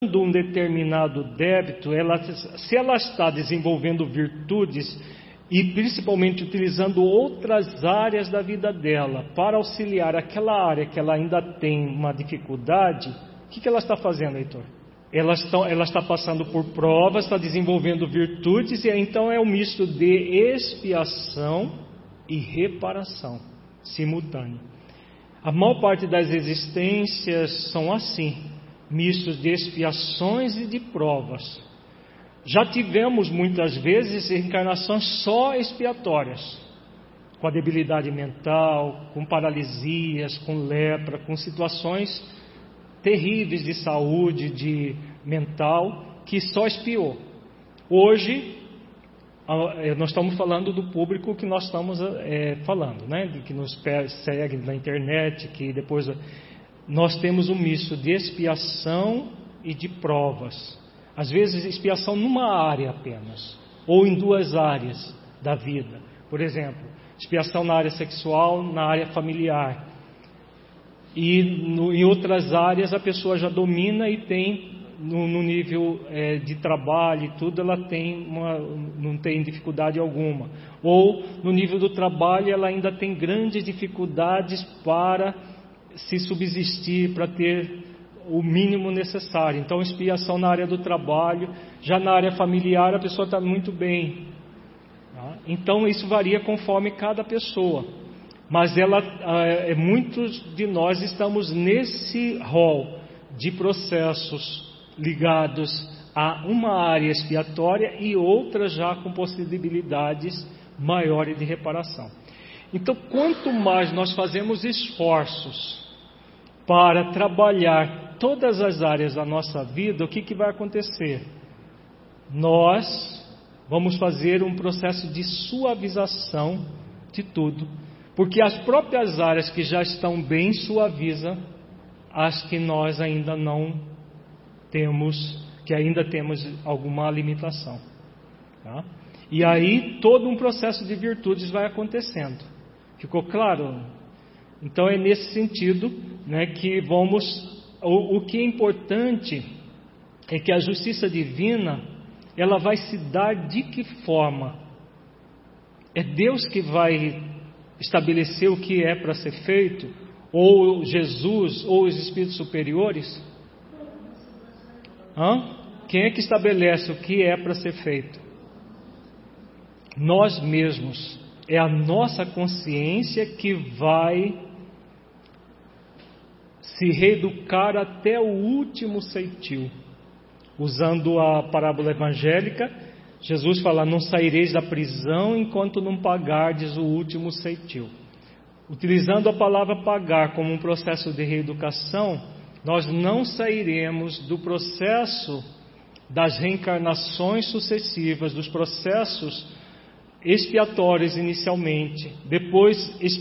um determinado débito, se ela está desenvolvendo virtudes e principalmente utilizando outras áreas da vida dela para auxiliar aquela área que ela ainda tem uma dificuldade, o que ela está fazendo, Heitor? Ela está passando por provas, está desenvolvendo virtudes, e então é um misto de expiação e reparação simultâneo. A maior parte das existências são assim, mistos de expiações e de provas. Já tivemos muitas vezes encarnações só expiatórias, com a debilidade mental, com paralisias, com lepra, com situações terríveis de saúde, mental, que só expiou. Hoje, nós estamos falando do público que nós estamos falando, né? Que nos segue na internet, que depois nós temos um misto de expiação e de provas. Às vezes expiação numa área apenas, ou em duas áreas da vida. Por exemplo, expiação na área sexual, na área familiar. E em outras áreas a pessoa já domina e tem, no nível de trabalho e tudo, ela não tem dificuldade alguma. Ou no nível do trabalho ela ainda tem grandes dificuldades para se subsistir, para ter o mínimo necessário. Então, expiação na área do trabalho. Já na área familiar a pessoa está muito bem. Então isso varia conforme cada pessoa. Mas muitos de nós estamos nesse rol de processos ligados a uma área expiatória e outras já com possibilidades maiores de reparação. Então, quanto mais nós fazemos esforços para trabalhar todas as áreas da nossa vida, o que vai acontecer? Nós vamos fazer um processo de suavização de tudo, porque as próprias áreas que já estão bem suavizam as que nós ainda não temos, que ainda temos alguma limitação. Tá? E aí todo um processo de virtudes vai acontecendo. Ficou claro? Então é nesse sentido, né, que vamos... O que é importante é que a justiça divina, ela vai se dar de que forma? É Deus que vai estabelecer o que é para ser feito? Ou Jesus, ou os espíritos superiores? Quem é que estabelece o que é para ser feito? Nós mesmos. É a nossa consciência que vai se reeducar até o último ceitil. Usando a parábola evangélica, Jesus fala: não saireis da prisão enquanto não pagardes o último ceitil. Utilizando a palavra pagar como um processo de reeducação, nós não sairemos do processo das reencarnações sucessivas, dos processos expiatórios inicialmente, depois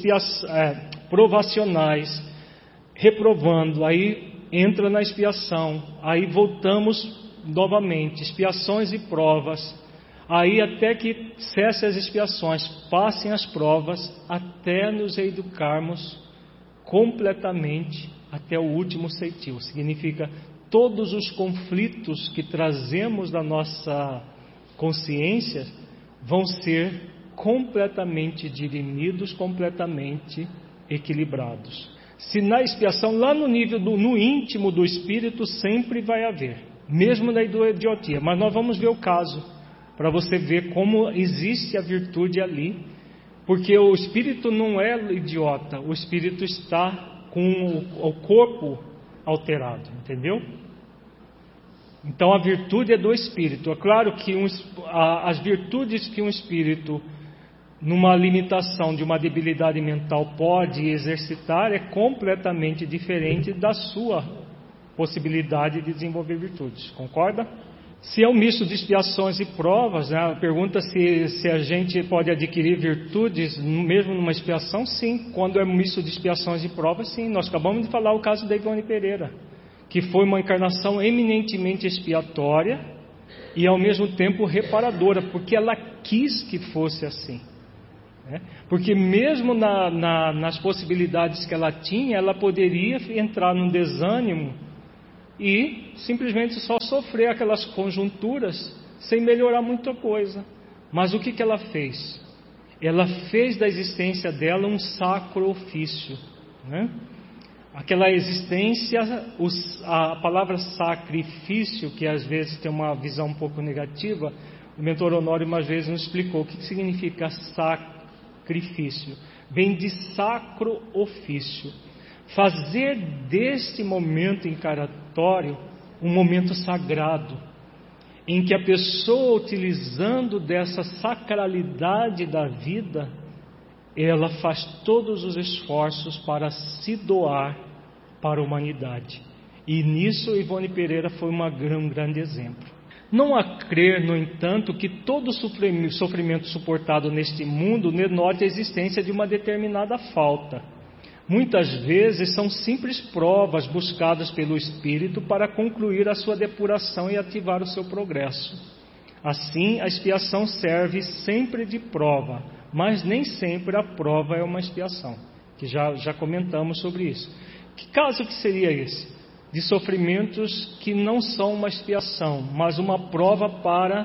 provacionais, reprovando, aí entra na expiação, aí voltamos novamente, expiações e provas, aí até que cessem as expiações, passem as provas, até nos educarmos completamente até o último ceitil. Significa todos os conflitos que trazemos da nossa consciência vão ser completamente dirimidos, completamente equilibrados. Se na expiação, lá no nível no íntimo do espírito, sempre vai haver, mesmo na idiotia. Mas nós vamos ver o caso, para você ver como existe a virtude ali, porque o espírito não é idiota, o espírito está com o corpo alterado, entendeu? Então a virtude é do espírito. É claro que as virtudes que um espírito, numa limitação de uma debilidade mental, pode exercitar é completamente diferente da sua possibilidade de desenvolver virtudes. Concorda? Se é um misto de expiações e provas, né, pergunta se a gente pode adquirir virtudes mesmo numa expiação. Sim, quando é um misto de expiações e provas, sim. Nós acabamos de falar o caso da Ivone Pereira, que foi uma encarnação eminentemente expiatória e ao mesmo tempo reparadora, porque ela quis que fosse assim. Porque mesmo nas possibilidades que ela tinha, ela poderia entrar num desânimo e simplesmente só sofrer aquelas conjunturas sem melhorar muita coisa. Mas o que ela fez? Ela fez da existência dela um sacro ofício, né? Aquela existência, a palavra sacrifício, que às vezes tem uma visão um pouco negativa, o mentor Honório uma vez nos explicou o que significa sacrifício. Vem de sacro ofício. Fazer deste momento encaratório um momento sagrado, em que a pessoa, utilizando dessa sacralidade da vida, ela faz todos os esforços para se doar para a humanidade. E nisso Ivone Pereira foi um grande exemplo. Não há crer, no entanto, que todo sofrimento suportado neste mundo denote a existência de uma determinada falta. Muitas vezes são simples provas buscadas pelo Espírito para concluir a sua depuração e ativar o seu progresso. Assim, a expiação serve sempre de prova, mas nem sempre a prova é uma expiação, que já comentamos sobre isso. Que caso que seria esse? De sofrimentos que não são uma expiação, mas uma prova para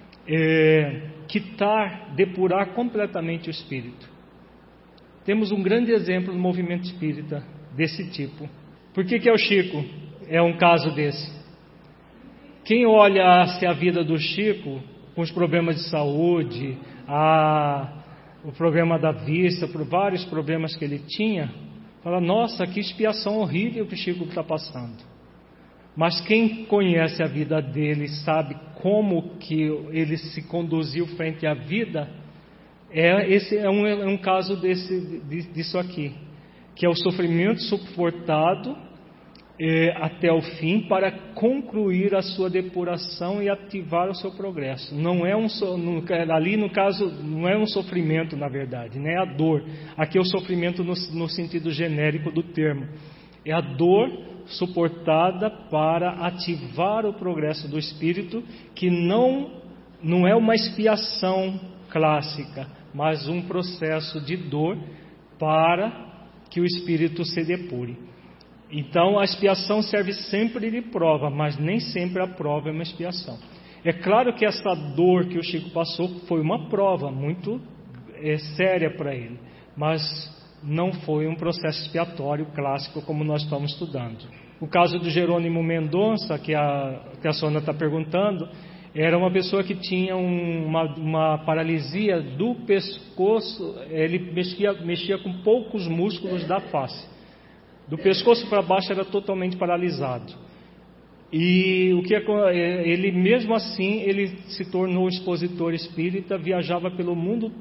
depurar completamente o espírito. Temos um grande exemplo no movimento espírita desse tipo. Por que é o Chico? É um caso desse. Quem olha a vida do Chico, com os problemas de saúde, o problema da vista, por vários problemas que ele tinha, fala, nossa, que expiação horrível que o Chico está passando. Mas quem conhece a vida dele, sabe como que ele se conduziu frente à vida, esse é um caso disso aqui, que é o sofrimento suportado até o fim para concluir a sua depuração e ativar o seu progresso. Ali no caso não é um sofrimento, na verdade, não é a dor. Aqui é o sofrimento no sentido genérico do termo. É a dor suportada para ativar o progresso do espírito, que não é uma expiação clássica, mas um processo de dor para que o espírito se depure. Então a expiação serve sempre de prova, mas nem sempre a prova é uma expiação. É claro que essa dor que o Chico passou foi uma prova muito séria para ele, mas não foi um processo expiatório clássico como nós estamos estudando. O caso do Jerônimo Mendonça, que a Sônia está perguntando, era uma pessoa que tinha uma paralisia do pescoço, ele mexia com poucos músculos da face. Do pescoço para baixo era totalmente paralisado. E ele mesmo assim, ele se tornou expositor espírita, viajava pelo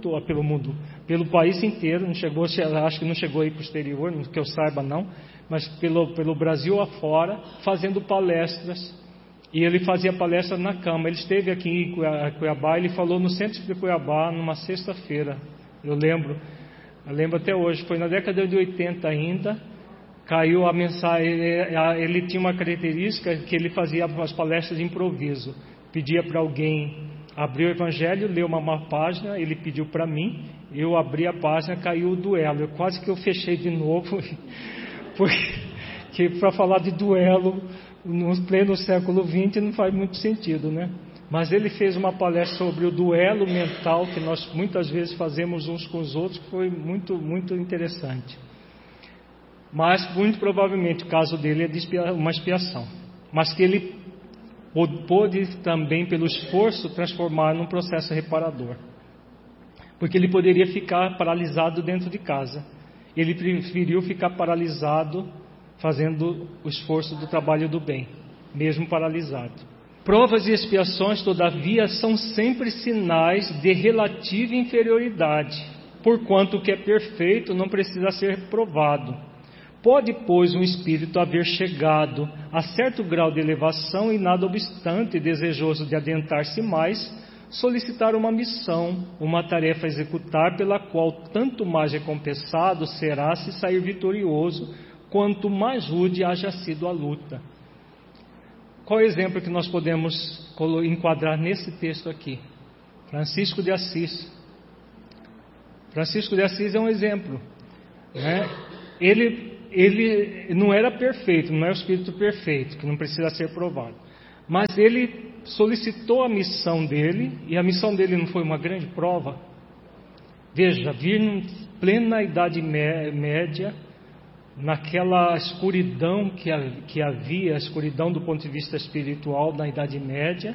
país inteiro, acho que não chegou aí para o exterior, que eu saiba não, mas pelo Brasil afora, fazendo palestras. E ele fazia palestra na cama. Ele esteve aqui em Cuiabá, ele falou no centro de Cuiabá, numa sexta-feira. Eu lembro até hoje, foi na década de 80 ainda. Caiu a mensagem. Ele tinha uma característica que ele fazia as palestras de improviso. Pedia para alguém abrir o Evangelho, ler uma página, ele pediu para mim, eu abri a página, caiu o duelo. Quase que eu fechei de novo, porque para falar de duelo no pleno século XX não faz muito sentido, né? Mas ele fez uma palestra sobre o duelo mental que nós muitas vezes fazemos uns com os outros, que foi muito, muito interessante. Mas muito provavelmente o caso dele é de uma expiação, mas que ele pôde também, pelo esforço, transformar num processo reparador, porque ele poderia ficar paralisado dentro de casa. Ele preferiu ficar paralisado fazendo o esforço do trabalho do bem, mesmo paralisado. Provas e expiações, todavia, são sempre sinais de relativa inferioridade, porquanto o que é perfeito não precisa ser provado. Pode, pois, um espírito haver chegado a certo grau de elevação e, nada obstante, desejoso de adentrar-se mais, solicitar uma missão, uma tarefa a executar, pela qual tanto mais recompensado será se sair vitorioso, quanto mais rude haja sido a luta. Qual é o exemplo que nós podemos enquadrar nesse texto aqui? Francisco de Assis. Francisco de Assis é um exemplo, né? Ele ele não era perfeito, não é o Espírito perfeito, que não precisa ser provado. Mas ele solicitou a missão dele, e a missão dele não foi uma grande prova? Veja, vir em plena Idade Média, naquela escuridão que havia, a escuridão do ponto de vista espiritual na Idade Média,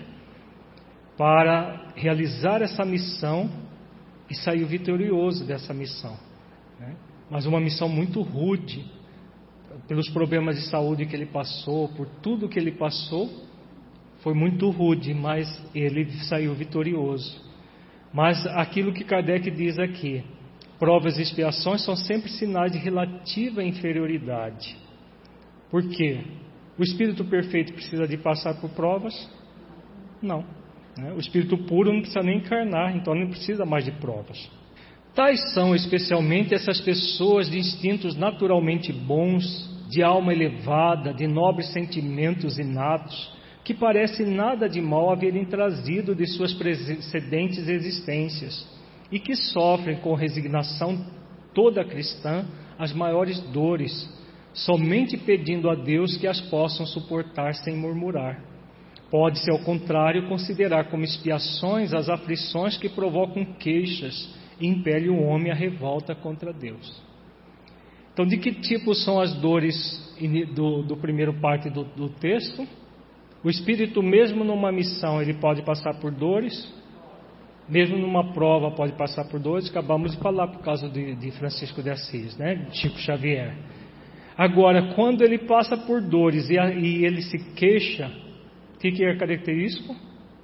para realizar essa missão, e saiu vitorioso dessa missão, né? Mas uma missão muito rude, pelos problemas de saúde que ele passou, por tudo que ele passou, foi muito rude, mas ele saiu vitorioso. Mas aquilo que Kardec diz aqui, provas e expiações são sempre sinais de relativa inferioridade. Por quê? O Espírito perfeito precisa de passar por provas? Não. O Espírito puro não precisa nem encarnar, então não precisa mais de provas. Tais são especialmente essas pessoas de instintos naturalmente bons, de alma elevada, de nobres sentimentos inatos, que parece nada de mal haverem trazido de suas precedentes existências, e que sofrem com resignação toda cristã as maiores dores, somente pedindo a Deus que as possam suportar sem murmurar. Pode-se, ao contrário, considerar como expiações as aflições que provocam queixas e impele o homem à revolta contra Deus. Então, de que tipo são as dores do primeiro parte do texto? O Espírito, mesmo numa missão, ele pode passar por dores, mesmo numa prova pode passar por dores. Acabamos de falar por causa de Francisco de Assis, né? De Chico Xavier. Agora, quando ele passa por dores e ele se queixa, o que é característico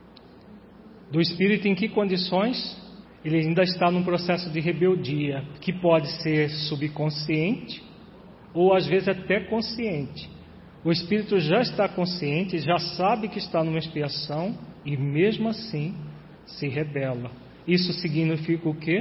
do Espírito? Em que condições? Ele ainda está num processo de rebeldia, que pode ser subconsciente ou às vezes até consciente. O Espírito já está consciente, já sabe que está numa expiação e mesmo assim se rebela. Isso significa o quê?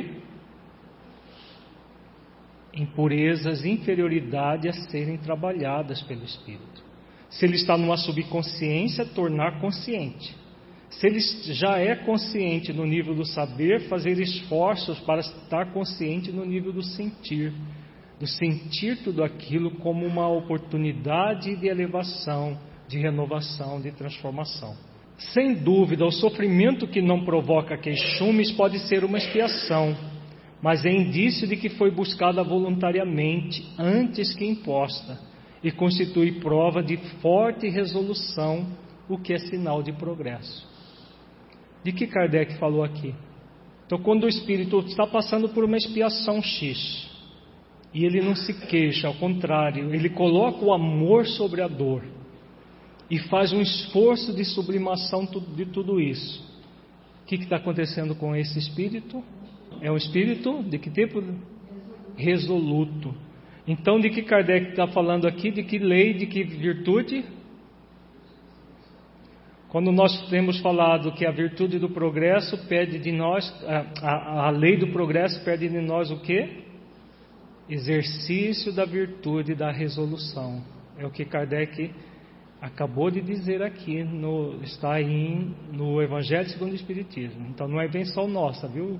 Impurezas, inferioridade a serem trabalhadas pelo Espírito. Se ele está numa subconsciência, tornar consciente. Se ele já é consciente no nível do saber, fazer esforços para estar consciente no nível do sentir tudo aquilo como uma oportunidade de elevação, de renovação, de transformação. Sem dúvida, o sofrimento que não provoca queixumes pode ser uma expiação, mas é indício de que foi buscada voluntariamente, antes que imposta, e constitui prova de forte resolução, o que é sinal de progresso. De que Kardec falou aqui? Então, quando o Espírito está passando por uma expiação X, e ele não se queixa, ao contrário, ele coloca o amor sobre a dor, e faz um esforço de sublimação de tudo isso. O que está acontecendo com esse Espírito? É um Espírito de que tipo? Resoluto. Então, de que Kardec está falando aqui? De que lei, de que virtude? Quando nós temos falado que a virtude do progresso pede de nós, a lei do progresso pede de nós o quê? Exercício da virtude da resolução. É o que Kardec acabou de dizer aqui, está aí no Evangelho segundo o Espiritismo. Então não é invenção nossa, viu?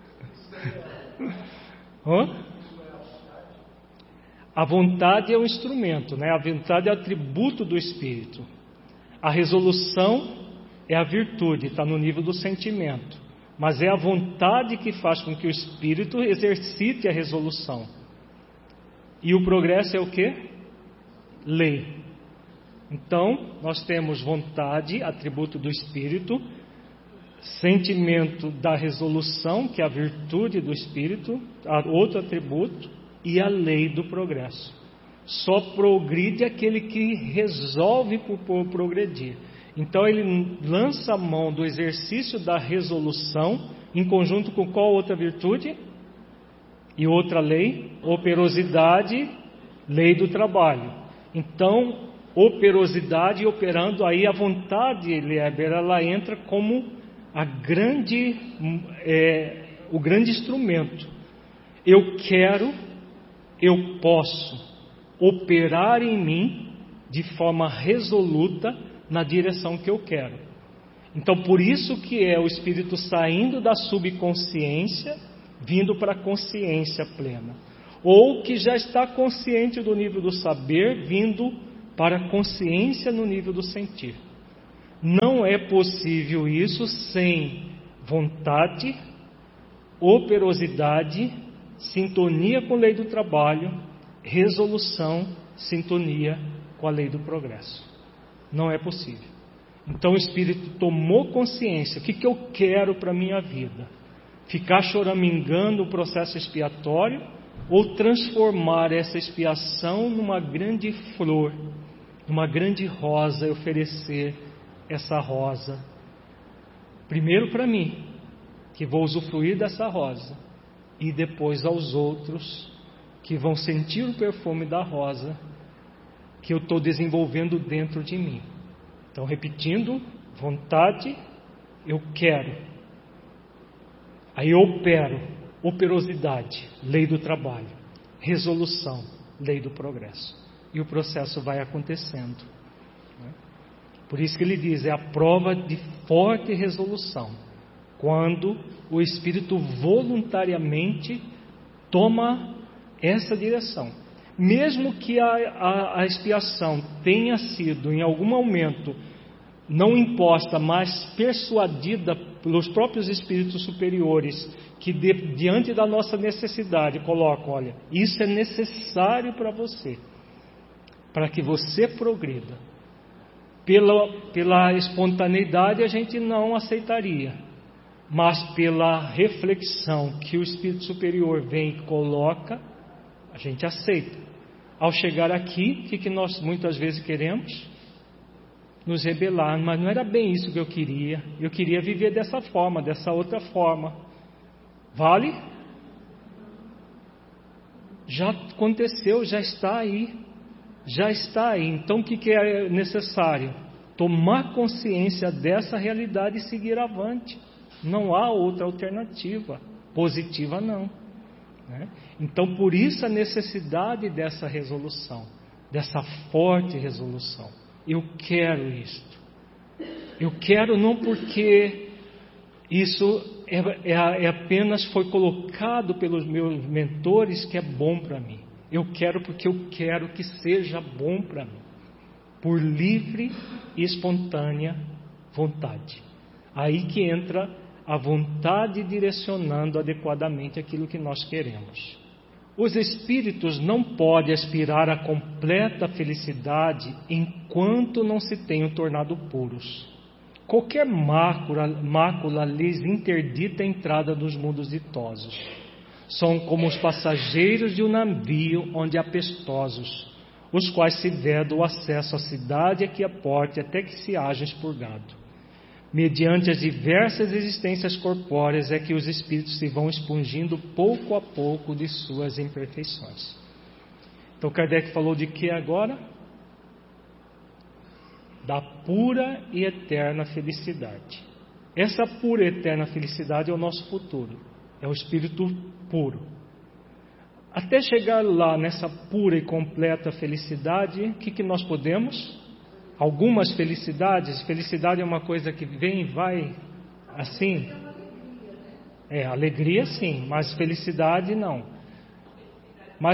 A vontade é o instrumento, né? A vontade é o atributo do Espírito. A resolução é a virtude, está no nível do sentimento. Mas é a vontade que faz com que o Espírito exercite a resolução. E o progresso é o quê? Lei. Então, nós temos vontade, atributo do Espírito, sentimento da resolução, que é a virtude do Espírito, outro atributo, e a lei do progresso. Só progride aquele que resolve por progredir. Então ele lança a mão do exercício da resolução, em conjunto com qual outra virtude? E outra lei? Operosidade, lei do trabalho. Então, operosidade operando, aí a vontade, ela entra como o grande instrumento. Eu quero, eu posso operar em mim de forma resoluta na direção que eu quero. Então, por isso que é o Espírito saindo da subconsciência, vindo para a consciência plena. ou que já está consciente do nível do saber, vindo para a consciência no nível do sentir. Não é possível isso sem vontade, operosidade, sintonia com a lei do trabalho, resolução, sintonia com a lei do progresso. Não é possível. Então o Espírito tomou consciência. O que eu quero para a minha vida? Ficar choramingando o processo expiatório ou transformar essa expiação numa grande flor, numa grande rosa, e oferecer essa rosa primeiro para mim, que vou usufruir dessa rosa, e depois aos outros que vão sentir o perfume da rosa que eu estou desenvolvendo dentro de mim. Então, repetindo: vontade, eu quero. Aí eu opero, operosidade, lei do trabalho, resolução, lei do progresso. E o processo vai acontecendo. Por isso que ele diz, é a prova de forte resolução, quando o Espírito voluntariamente toma essa direção. Mesmo que a expiação tenha sido em algum momento não imposta, mas persuadida pelos próprios espíritos superiores, que diante da nossa necessidade colocam: olha, isso é necessário para você, para que você progrida. Pela espontaneidade a gente não aceitaria, mas pela reflexão que o Espírito Superior vem e coloca, a gente aceita. Ao chegar aqui, o que nós muitas vezes queremos? Nos rebelar. Mas não era bem isso que eu queria. Eu queria viver dessa forma, dessa outra forma. Vale? Já aconteceu, já está aí. Já está aí. Então o que é necessário? Tomar consciência dessa realidade e seguir avante. Não há outra alternativa. Positiva não. Então, por isso a necessidade dessa resolução, dessa forte resolução. Eu quero isto. Eu quero não porque isso apenas foi colocado pelos meus mentores que é bom para mim. Eu quero porque eu quero que seja bom para mim, por livre e espontânea vontade. Aí que entra a vontade direcionando adequadamente aquilo que nós queremos. Os espíritos não podem aspirar à completa felicidade enquanto não se tenham tornado puros. Qualquer mácula lhes interdita a entrada nos mundos ditosos. São como os passageiros de um navio onde há pestosos, os quais se vedam o acesso à cidade aqui a porte até que se haja expurgado. Mediante as diversas existências corpóreas é que os espíritos se vão expungindo pouco a pouco de suas imperfeições. Então Kardec falou de que agora? Da pura e eterna felicidade. Essa pura e eterna felicidade é o nosso futuro, é o espírito puro. Até chegar lá nessa pura e completa felicidade, o que nós podemos? Algumas felicidades, felicidade é uma coisa que vem e vai assim. Alegria sim, mas felicidade não. Mas,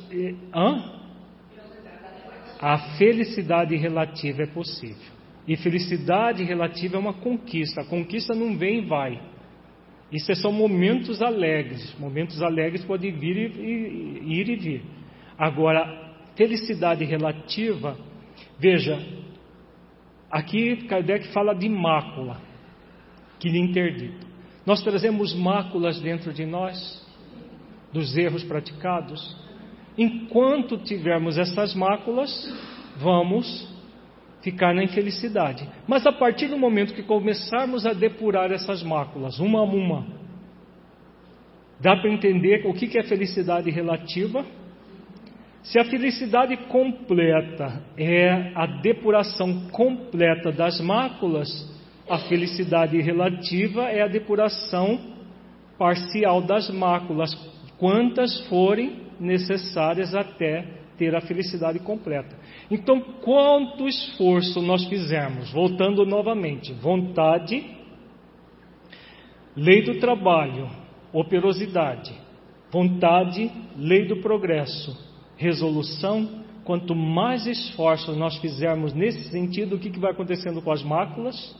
a felicidade relativa é possível. E felicidade relativa é uma conquista. A conquista não vem e vai. Isso são momentos alegres. Momentos alegres podem vir ir e vir. Agora, felicidade relativa, veja, aqui Kardec fala de mácula, que lhe interdita. Nós trazemos máculas dentro de nós, dos erros praticados. Enquanto tivermos essas máculas, vamos ficar na infelicidade. Mas a partir do momento que começarmos a depurar essas máculas, uma a uma, dá para entender o que é felicidade relativa? Se a felicidade completa é a depuração completa das máculas, a felicidade relativa é a depuração parcial das máculas, quantas forem necessárias até ter a felicidade completa. Então, quanto esforço nós fizermos, voltando novamente, vontade, lei do trabalho, operosidade, Vontade, lei do progresso. Resolução, quanto mais esforços nós fizermos nesse sentido, o que vai acontecendo com as máculas?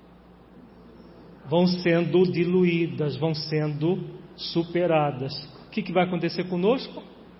Vão sendo diluídas, vão sendo superadas. O que vai acontecer conosco?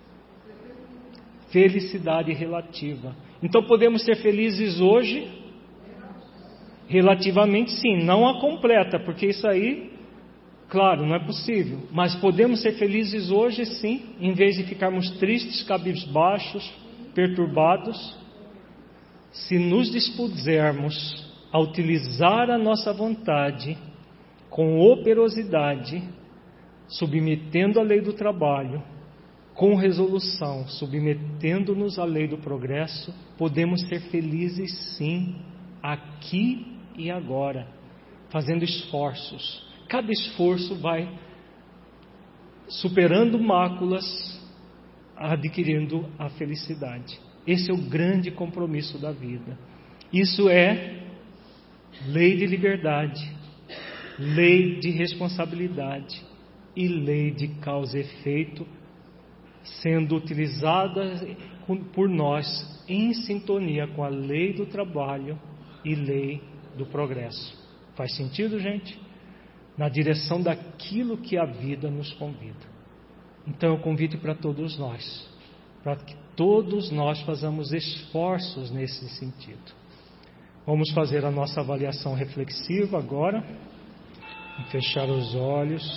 Felicidade relativa. Então podemos ser felizes hoje? Relativamente sim, não a completa, porque isso aí, claro, não é possível. Mas podemos ser felizes hoje sim, em vez de ficarmos tristes, cabisbaixos, perturbados, se nos dispusermos a utilizar a nossa vontade com operosidade, submetendo a lei do trabalho, com resolução, submetendo-nos à lei do progresso, podemos ser felizes sim, aqui e agora, fazendo esforços. Cada esforço vai superando máculas, adquirindo a felicidade. Esse é o grande compromisso da vida. Isso é lei de liberdade, lei de responsabilidade e lei de causa e efeito, sendo utilizada por nós em sintonia com a lei do trabalho e lei do progresso. Faz sentido, gente? Na direção daquilo que a vida nos convida. Então eu convido para todos nós, para que todos nós façamos esforços nesse sentido. Vamos fazer a nossa avaliação reflexiva agora. Fechar os olhos.